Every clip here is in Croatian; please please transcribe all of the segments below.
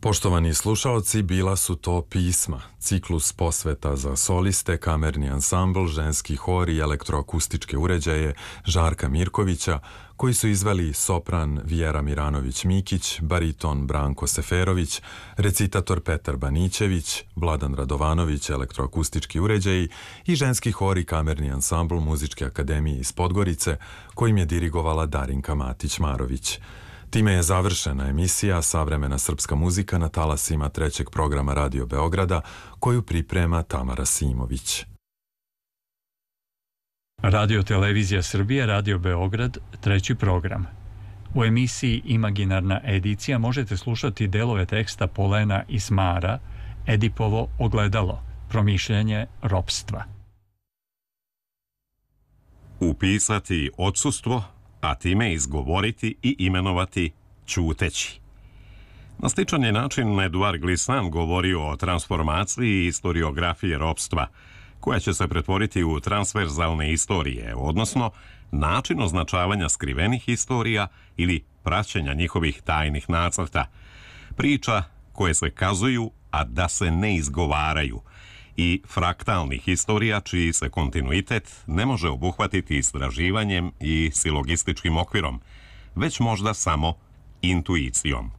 Poštovani slušaoci, bila su to pisma, ciklus posveta za soliste, kamerni ansambl, ženski hor i elektroakustičke uređaje Žarka Mirkovića, koji su izveli sopran Vjera Miranović-Mikić, bariton Branko Seferović, recitator Petar Banićević, Vladan Radovanović, elektroakustički uređaji i ženski hor i kamerni ansambl Muzičke akademije iz Podgorice, kojim je dirigovala Darinka Matić-Marović. Time je završena emisija Savremena srpska muzika na talasima trećeg programa Radio Beograda, koju priprema Tamara Simović. Radio Televizija Srbije, Radio Beograd, treći program. U emisiji Imaginarna edicija možete slušati delove teksta Polena i Smara, Edipovo ogledalo, promišljanje ropstva. Upisati odsustvo, a time izgovoriti i imenovati ćuteći. Na sličan je način Eduard Glissant govorio o transformaciji istoriografije ropstva, koja će se pretvoriti u transverzalne istorije, odnosno način označavanja skrivenih istorija ili praćenja njihovih tajnih nacrta, priča koje se kazuju, a da se ne izgovaraju, i fraktalnih istorija čiji se kontinuitet ne može obuhvatiti istraživanjem i silogističkim okvirom, već možda samo intuicijom.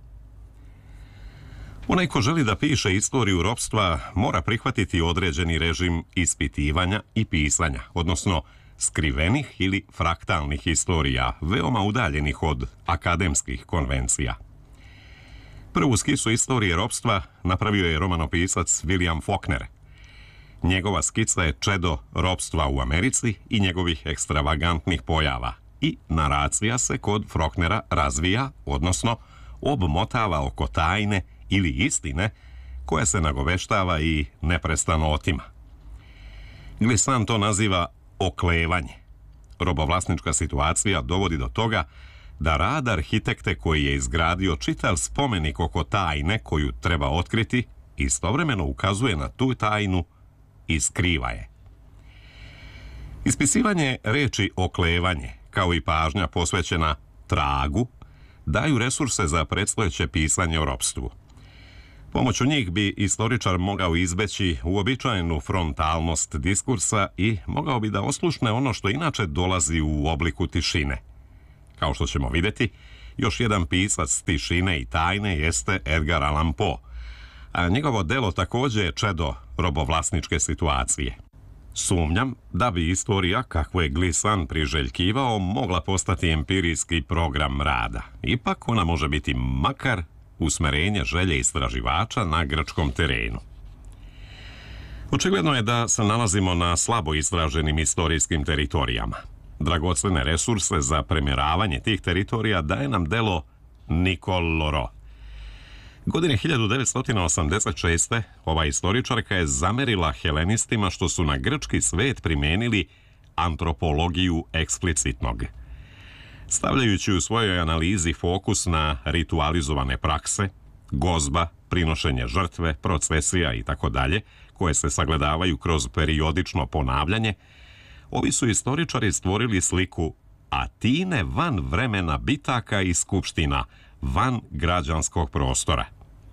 Onaj ko želi da piše istoriju ropstva mora prihvatiti određeni režim ispitivanja i pisanja, odnosno skrivenih ili fraktalnih istorija, veoma udaljenih od akademskih konvencija. Prvu skisu istorije ropstva napravio je romanopisac William Faulkner. Njegova skica je čedo ropstva u Americi i njegovih ekstravagantnih pojava i naracija se kod Faulknera razvija, odnosno obmotava oko tajne ili istine koja se nagoveštava i neprestano otima. Glissant to naziva oklevanje. Robovlasnička situacija dovodi do toga da rad arhitekte koji je izgradio čitav spomenik oko tajne koju treba otkriti istovremeno ukazuje na tu tajnu i skriva je. Ispisivanje reči oklevanje, kao i pažnja posvećena tragu, daju resurse za predstojeće pisanje o ropstvu. Pomoću njih bi istoričar mogao izbeći uobičajenu frontalnost diskursa i mogao bi da oslušne ono što inače dolazi u obliku tišine. Kao što ćemo vidjeti, još jedan pisac tišine i tajne jeste Edgar Allan Poe, a njegovo delo također je čedo robovlasničke situacije. Sumnjam da bi istorija, kakvu je Glissant priželjkivao, mogla postati empirijski program rada. Ipak ona može biti makar usmerenje želje istraživača na grčkom terenu. Očigledno je da se nalazimo na slabo istraženim istorijskim teritorijama. Dragocene resurse za premjeravanje tih teritorija daje nam delo Nicole Laurent. Godine 1986. ova istoričarka je zamerila helenistima što su na grčki svet primijenili antropologiju eksplicitnog. Stavljajući u svojoj analizi fokus na ritualizovane prakse, gozba, prinošenje žrtve, procesija itd., koje se sagledavaju kroz periodično ponavljanje, ovi su istoričari stvorili sliku Atine van vremena bitaka i skupština, van građanskog prostora.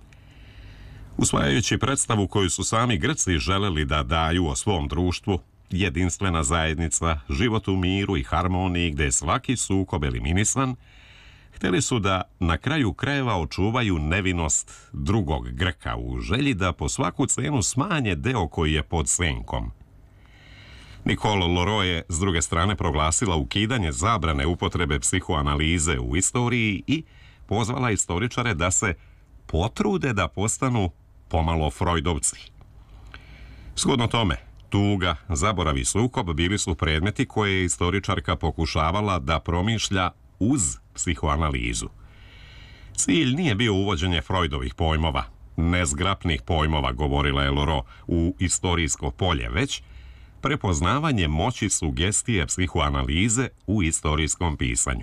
Usvajajući predstavu koju su sami Grci želeli da daju o svom društvu, jedinstvena zajednica, život u miru i harmoniji gdje je svaki sukob eliminisan, htjeli su da na kraju krajeva očuvaju nevinost drugog Grka u želji da po svaku cenu smanje deo koji je pod senkom. Nicole Laurent je s druge strane proglasila ukidanje zabrane upotrebe psihoanalize u istoriji i pozvala istoričare da se potrude da postanu pomalo Freudovci. Shodno tome, tuga, zaborav i sukob bili su predmeti koje je istoričarka pokušavala da promišlja uz psihoanalizu. Cilj nije bio uvođenje Freudovih pojmova, nezgrapnih pojmova, govorila je Laurent, u istorijsko polje, već prepoznavanje moći sugestije psihoanalize u istorijskom pisanju.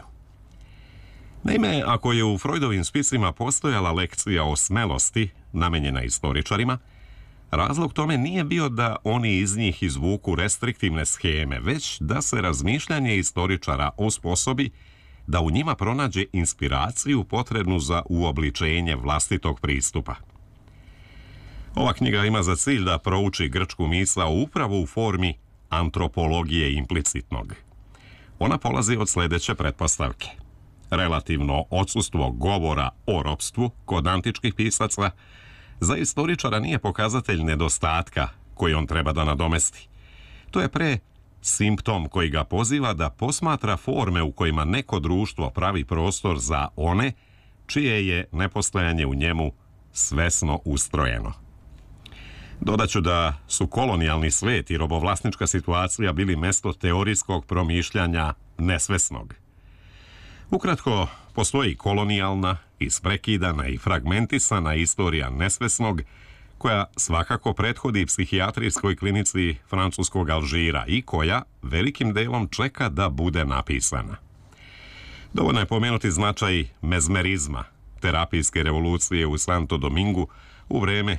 Naime, ako je u Freudovim spisima postojala lekcija o smelosti, namenjena istoričarima, razlog tome nije bio da oni iz njih izvuku restriktivne scheme, već da se razmišljanje istoričara osposobi da u njima pronađe inspiraciju potrebnu za uobličenje vlastitog pristupa. Ova knjiga ima za cilj da prouči grčku misao upravo u formi antropologije implicitnog. Ona polazi od sljedeće pretpostavke. Relativno odsustvo govora o ropstvu kod antičkih pisaca za istoričara nije pokazatelj nedostatka koji on treba da nadomesti. To je pre simptom koji ga poziva da posmatra forme u kojima neko društvo pravi prostor za one čije je nepostojanje u njemu svesno ustrojeno. Dodaću da su kolonijalni svet i robovlasnička situacija bili mesto teorijskog promišljanja nesvesnog. Ukratko, postoji kolonijalna, isprekidana i fragmentisana istorija nesvesnog, koja svakako prethodi psihijatrijskoj klinici francuskog Alžira i koja velikim delom čeka da bude napisana. Dovoljno je pomenuti značaj mezmerizma, terapijske revolucije u Santo Domingu u vreme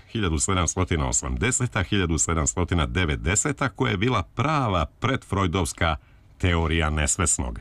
1780-1790, koja je bila prava predfrojdovska teorija nesvesnog.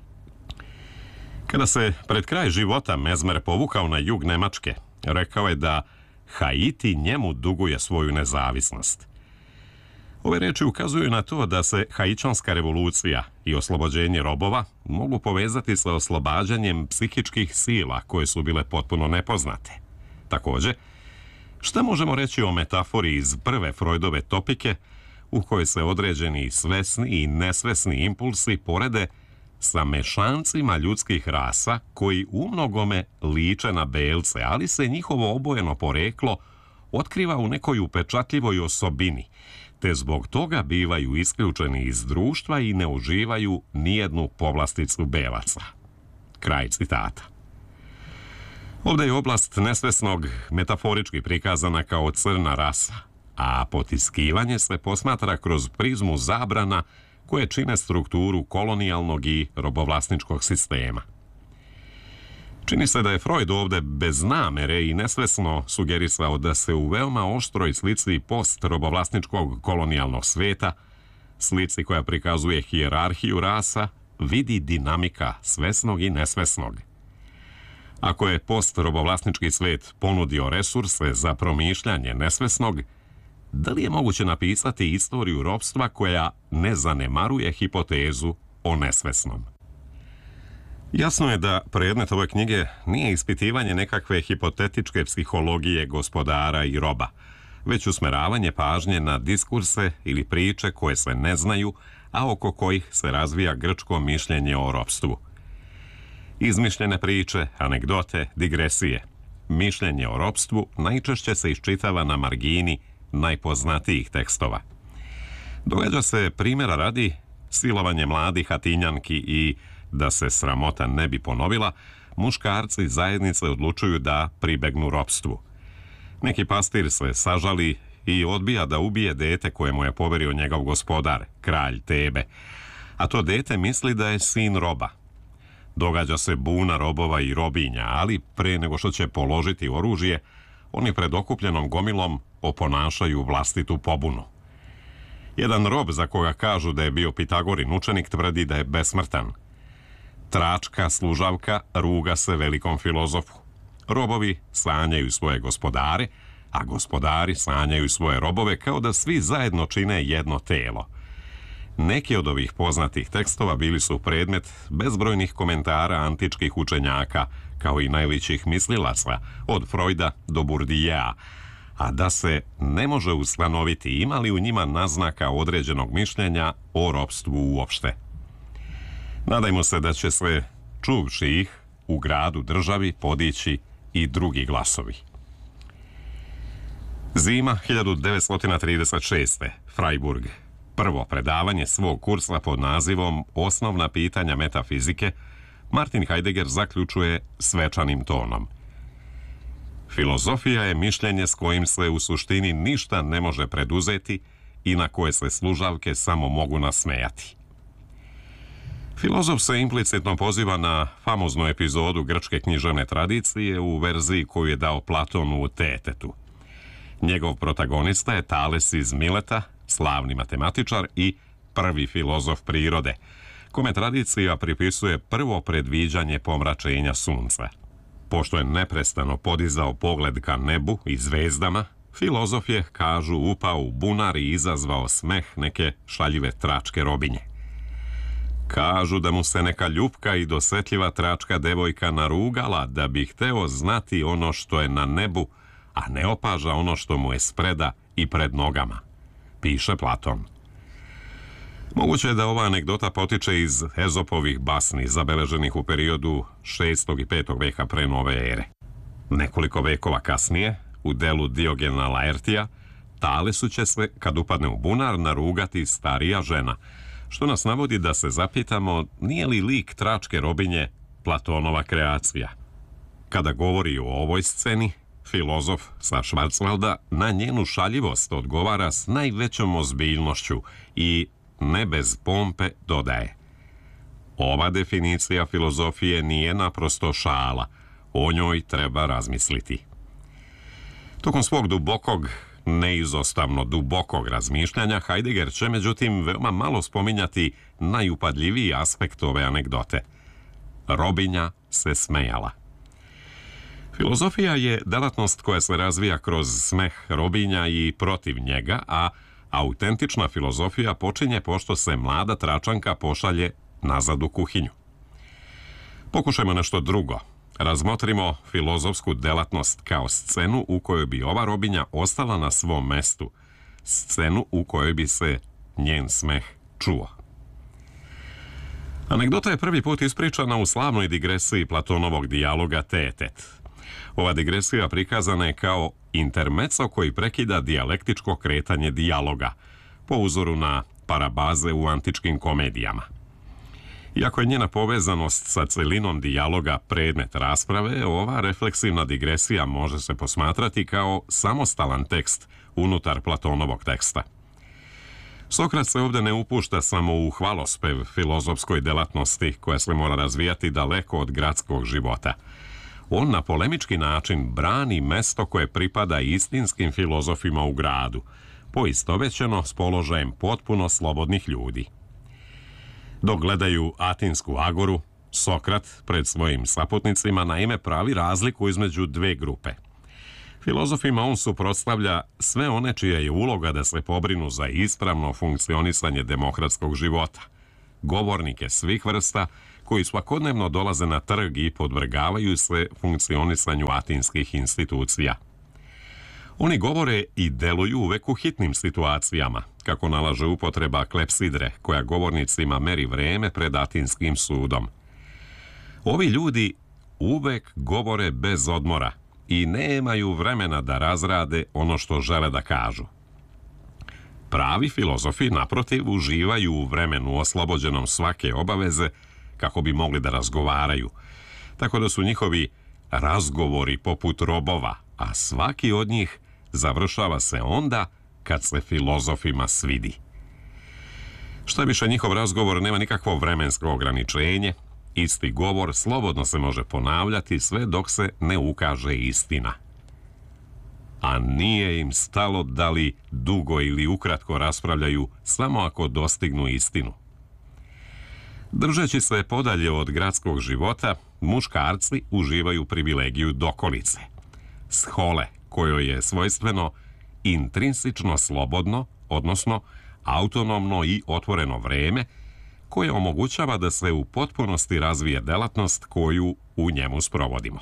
Kada se pred kraj života Mezmer povukao na jug Nemačke, rekao je da Haiti njemu duguje svoju nezavisnost. Ove reči ukazuju na to da se Haićanska revolucija i oslobođenje robova mogu povezati sa oslobađanjem psihičkih sila koje su bile potpuno nepoznate. Također, šta možemo reći o metafori iz prve Freudove topike u kojoj se određeni svesni i nesvesni impulsi porede sa mešancima ljudskih rasa koji umnogome liče na belce, ali se njihovo obojeno poreklo otkriva u nekoj upečatljivoj osobini, te zbog toga bivaju isključeni iz društva i ne uživaju nijednu povlasticu belaca. Kraj citata. Ovdje je oblast nesvesnog metaforički prikazana kao crna rasa, a potiskivanje se posmatra kroz prizmu zabrana koje čine strukturu kolonijalnog i robovlasničkog sistema. Čini se da je Freud ovdje bez namere i nesvesno sugerisao da se u veoma oštroj slici post-robovlasničkog kolonijalnog sveta, slici koja prikazuje hijerarhiju rasa, vidi dinamika svesnog i nesvesnog. Ako je post-robovlasnički svet ponudio resurse za promišljanje nesvesnog, da li je moguće napisati istoriju ropstva koja ne zanemaruje hipotezu o nesvesnom? Jasno je da predmet ove knjige nije ispitivanje nekakve hipotetičke psihologije gospodara i roba, već usmeravanje pažnje na diskurse ili priče koje se ne znaju, a oko kojih se razvija grčko mišljenje o ropstvu. Izmišljene priče, anegdote, digresije. Mišljenje o ropstvu najčešće se iščitava na margini najpoznatijih tekstova. Događa se, primjera radi, silovanje mladih Atinjanki i, da se sramota ne bi ponovila, muškarci zajednice odlučuju da pribegnu ropstvu. Neki pastir se sažali i odbija da ubije dete koje mu je poverio njegov gospodar, kralj Tebe, a to dete misli da je sin roba. Događa se buna robova i robinja, ali pre nego što će položiti oružje, oni pred okupljenom gomilom oponašaju vlastitu pobunu. Jedan rob za koga kažu da je bio Pitagorin učenik tvrdi da je besmrtan. Tračka služavka ruga se velikom filozofu. Robovi sanjaju svoje gospodare, a gospodari sanjaju svoje robove kao da svi zajedno čine jedno telo. Neki od ovih poznatih tekstova bili su predmet bezbrojnih komentara antičkih učenjaka, kao i najvećih mislilaca, od Freuda do Bourdieu'a, a da se ne može ustanoviti ima li u njima naznaka određenog mišljenja o ropstvu uopšte. Nadajmo se da će se, čuvši ih, u gradu državi podići i drugi glasovi. Zima 1936. Freiburg. Prvo predavanje svog kursa pod nazivom Osnovna pitanja metafizike Martin Heidegger zaključuje svečanim tonom. Filozofija je mišljenje s kojim se u suštini ništa ne može preduzeti i na koje se služavke samo mogu nasmejati. Filozof se implicitno poziva na famoznu epizodu grčke književne tradicije u verziji koju je dao Platon u Teetetu. Njegov protagonista je Tales iz Mileta, slavni matematičar i prvi filozof prirode, kome tradicija pripisuje prvo predviđanje pomračenja sunca. Pošto je neprestano podizao pogled ka nebu i zvezdama, filozof je, kažu, upao u bunar i izazvao smeh neke šaljive tračke robinje. Kažu da mu se neka ljupka i dosetljiva tračka devojka narugala da bi hteo znati ono što je na nebu, a ne opaža ono što mu je spreda i pred nogama, piše Platon. Moguće je da ova anegdota potiče iz Ezopovih basni, zabeleženih u periodu 6. i 5. veka pre nove ere. Nekoliko vekova kasnije, u delu Diogena Laertija, Talesu će se, kad upadne u bunar, narugati starija žena, što nas navodi da se zapitamo nije li lik tračke robinje Platonova kreacija. Kada govori o ovoj sceni, filozof sa Schwarzwalda na njenu šaljivost odgovara s najvećom ozbiljnošću i ne bez pompe dodaje: ova definicija filozofije nije naprosto šala, o njoj treba razmisliti. Tokom svog dubokog, neizostavno dubokog razmišljanja, Heidegger će međutim veoma malo spominjati najupadljiviji aspekt ove anegdote. Robinja se smejala. Filozofija je delatnost koja se razvija kroz smeh robinja i protiv njega, a autentična filozofija počinje pošto se mlada tračanka pošalje nazad u kuhinju. Pokušajmo nešto drugo. Razmotrimo filozofsku delatnost kao scenu u kojoj bi ova robinja ostala na svom mestu, scenu u kojoj bi se njen smeh čuo. Anegdota je prvi put ispričana u slavnoj digresiji Platonovog dijaloga Teetet. Ova digresija prikazana je kao intermezzo koji prekida dijalektičko kretanje dijaloga, po uzoru na parabaze u antičkim komedijama. Iako je njena povezanost sa celinom dijaloga predmet rasprave, ova refleksivna digresija može se posmatrati kao samostalan tekst unutar Platonovog teksta. Sokrat se ovdje ne upušta samo u hvalospev filozofskoj delatnosti koja se mora razvijati daleko od gradskog života. On na polemički način brani mesto koje pripada istinskim filozofima u gradu, poistovećeno s položajem potpuno slobodnih ljudi. Dok gledaju Atinsku agoru, Sokrat pred svojim saputnicima naime pravi razliku između dve grupe. Filozofima on suprotstavlja sve one čija je uloga da se pobrinu za ispravno funkcionisanje demokratskog života, govornike svih vrsta koji svakodnevno dolaze na trg i podvrgavaju se funkcionisanju atinskih institucija. Oni govore i deluju uvek u hitnim situacijama, kako nalaže upotreba klepsidre, koja govornicima meri vreme pred atinskim sudom. Ovi ljudi uvek govore bez odmora i nemaju vremena da razrade ono što žele da kažu. Pravi filozofi, naprotiv, uživaju u vremenu oslobođenom svake obaveze kako bi mogli da razgovaraju, tako da su njihovi razgovori poput robova, a svaki od njih završava se onda kad se filozofima svidi. Šta više, njihov razgovor nema nikakvo vremensko ograničenje, isti govor slobodno se može ponavljati sve dok se ne ukaže istina. A nije im stalo da li dugo ili ukratko raspravljaju samo ako dostignu istinu. Držeći se podalje od gradskog života, muškarci uživaju privilegiju dokolice, schole, kojoj je svojstveno intrinsično slobodno, odnosno autonomno i otvoreno vreme, koje omogućava da se u potpunosti razvije delatnost koju u njemu sprovodimo.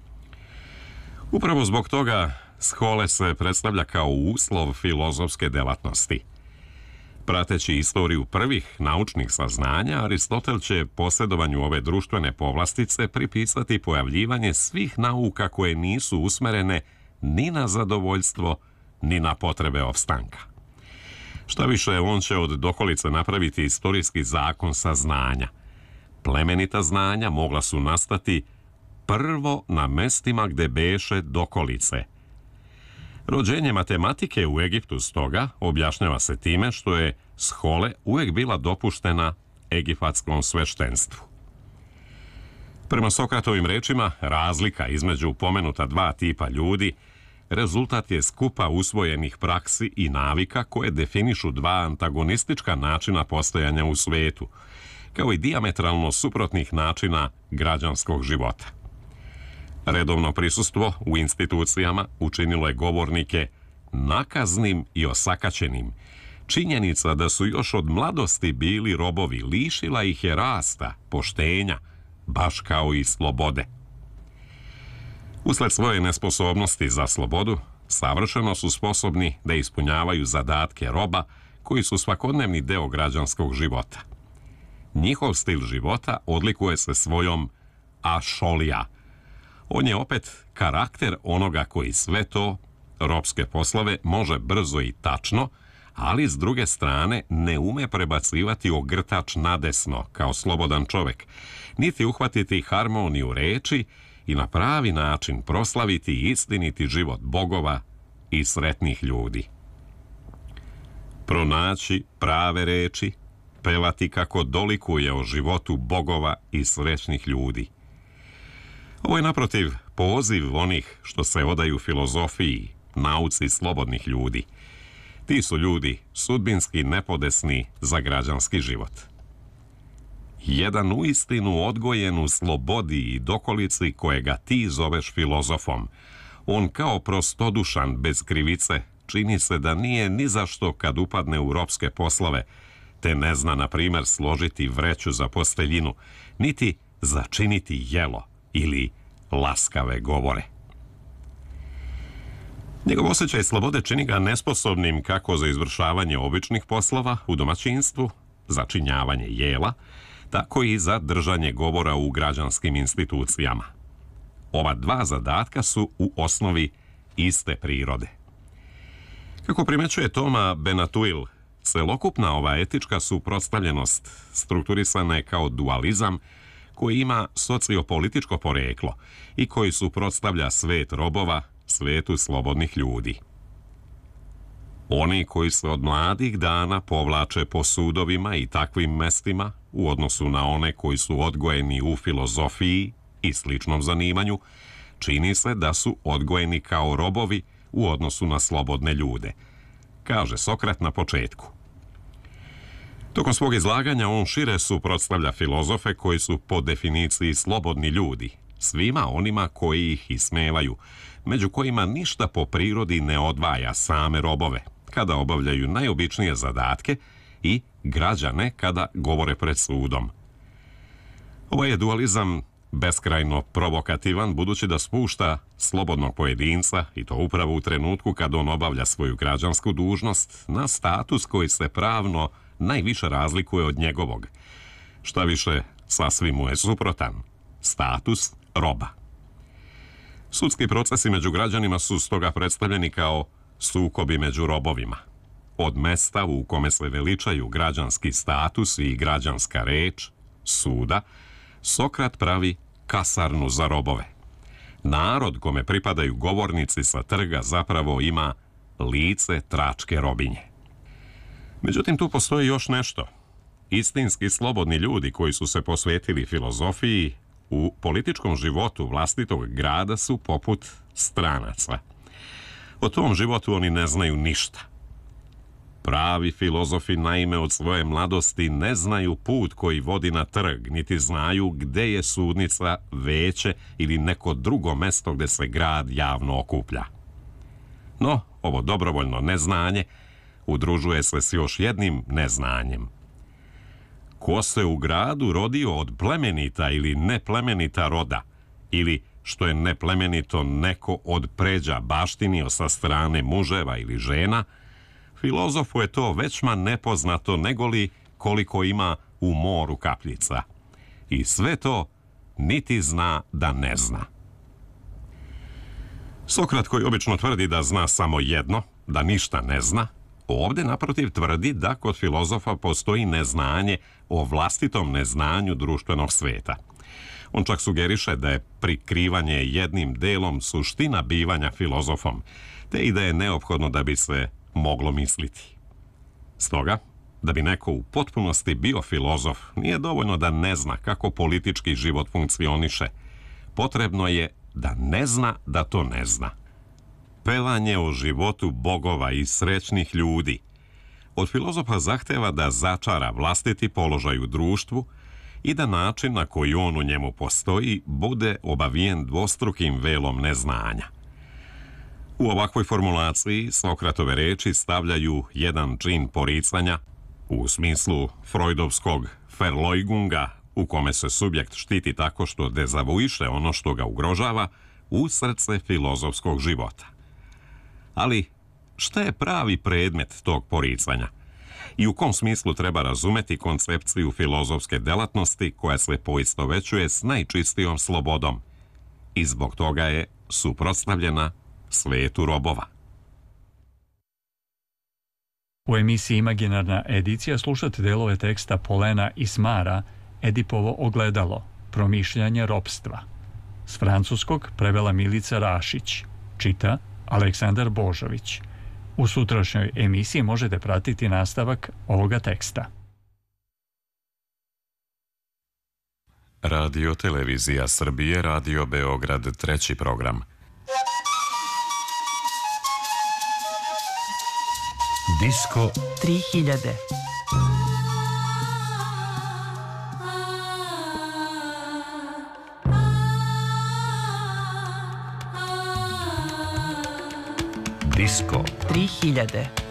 Upravo zbog toga schole se predstavlja kao uslov filozofske delatnosti. Prateći istoriju prvih naučnih saznanja, Aristotel će posjedovanju ove društvene povlastice pripisati pojavljivanje svih nauka koje nisu usmerene ni na zadovoljstvo, ni na potrebe opstanka. Šta više, on će od dokolice napraviti istorijski zakon saznanja. Plemenita znanja mogla su nastati prvo na mestima gde beše dokolice. Rođenje matematike u Egiptu stoga objašnjava se time što je schole uvek bila dopuštena egipatskom sveštenstvu. Prema Sokratovim rečima, razlika između pomenuta dva tipa ljudi rezultat je skupa usvojenih praksi i navika koje definišu dva antagonistička načina postojanja u svetu, kao i dijametralno suprotnih načina građanskog života. Redovno prisustvo u institucijama učinilo je govornike nakaznim i osakaćenim. Činjenica da su još od mladosti bili robovi lišila ih je rasta, poštenja, baš kao i slobode. Usled svoje nesposobnosti za slobodu, savršeno su sposobni da ispunjavaju zadatke roba koji su svakodnevni deo građanskog života. Njihov stil života odlikuje se svojom ašolija. On je opet karakter onoga koji sve to, robske poslove, može brzo i tačno, ali s druge strane ne ume prebacivati ogrtač nadesno kao slobodan čovek, niti uhvatiti harmoniju reči i na pravi način proslaviti istiniti život bogova i sretnih ljudi. Pronaći prave reči, pevati kako dolikuje o životu bogova i srećnih ljudi. Ovo je naprotiv poziv onih što se odaju filozofiji, nauci slobodnih ljudi. Ti su ljudi sudbinski nepodesni za građanski život. Jedan uistinu odgojen u slobodi i dokolici kojega ti zoveš filozofom, on kao prostodušan bez krivice čini se da nije ni zašto kad upadne u robske poslove, te ne zna, na primjer, složiti vreću za posteljinu, niti začiniti jelo ili laskave govore. Njegov osjećaj slobode čini ga nesposobnim kako za izvršavanje običnih poslova u domaćinstvu, za činjavanje jela, tako i za držanje govora u građanskim institucijama. Ova dva zadatka su u osnovi iste prirode. Kako primećuje Toma Benatuil, celokupna ova etička suprotstavljenost strukturisana je kao dualizam koji ima sociopolitičko poreklo i koji suprotstavlja svet robova svetu slobodnih ljudi. Oni koji se od mladih dana povlače po sudovima i takvim mestima u odnosu na one koji su odgojeni u filozofiji i sličnom zanimanju, čini se da su odgojeni kao robovi u odnosu na slobodne ljude, kaže Sokrat na početku. Tokom svog izlaganja on šire suprotstavlja filozofe koji su po definiciji slobodni ljudi, svima onima koji ih ismevaju, među kojima ništa po prirodi ne odvaja same robove, kada obavljaju najobičnije zadatke, i građane kada govore pred sudom. Ovaj je dualizam beskrajno provokativan, budući da spušta slobodnog pojedinca, i to upravo u trenutku kad on obavlja svoju građansku dužnost, na status koji se pravno najviše razlikuje od njegovog. Šta više, sasvim mu je suprotan, status roba. Sudski procesi među građanima su stoga predstavljeni kao sukobi među robovima. Od mesta u kome se veličaju građanski status i građanska reč, suda, Sokrat pravi kasarnu za robove. Narod kome pripadaju govornici sa trga zapravo ima lice tračke robinje. Međutim, tu postoji još nešto. Istinski slobodni ljudi koji su se posvetili filozofiji u političkom životu vlastitog grada su poput stranaca. O tom životu oni ne znaju ništa. Pravi filozofi naime od svoje mladosti ne znaju put koji vodi na trg, niti znaju gde je sudnica, veće ili neko drugo mesto gde se grad javno okuplja. No, ovo dobrovoljno neznanje udružuje se s još jednim neznanjem. Ko se u gradu rodio od plemenita ili neplemenita roda, ili, što je neplemenito, neko od pređa baštinio sa strane muževa ili žena, filozofu je to većma nepoznato negoli koliko ima u moru kapljica. I sve to niti zna da ne zna. Sokrat, koji obično tvrdi da zna samo jedno, da ništa ne zna, ovdje naprotiv tvrdi da kod filozofa postoji neznanje o vlastitom neznanju društvenog sveta. On čak sugeriše da je prikrivanje jednim delom suština bivanja filozofom, te i da je neophodno da bi se moglo misliti. Stoga, da bi neko u potpunosti bio filozof, nije dovoljno da ne zna kako politički život funkcioniše. Potrebno je da ne zna da to ne zna. Pevanje o životu bogova i srećnih ljudi od filozofa zahteva da začara vlastiti položaj u društvu, i da način na koji on u njemu postoji bude obavijen dvostrukim velom neznanja. U ovakvoj formulaciji Sokratove reči stavljaju jedan čin poricanja u smislu freudovskog Verleugunga, u kome se subjekt štiti tako što dezavuiše ono što ga ugrožava, u srce filozofskog života. Ali šta je pravi predmet tog poricanja? I u kom smislu treba razumeti koncepciju filozofske delatnosti koja se poistovećuje s najčistijom slobodom i zbog toga je suprotstavljena svetu robova? U emisiji Imaginarna edicija slušate delove teksta Polena i Smara Edipovo ogledalo, promišljanje ropstva. S francuskog prevela Milica Rašić, čita Aleksandar Božović. U sutrašnjoj emisiji možete pratiti nastavak ovoga teksta. Radio Televizija Srbije, Radio Beograd, treći program. Disko 3000. Disko 3000.